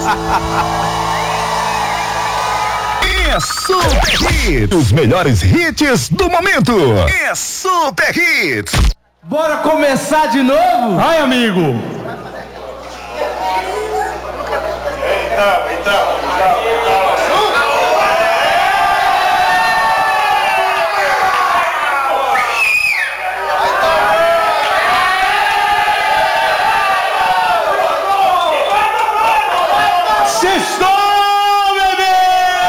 É Super Hits, os melhores hits do momento. É Super Hits. Bora começar de novo? Vai, amigo. Então.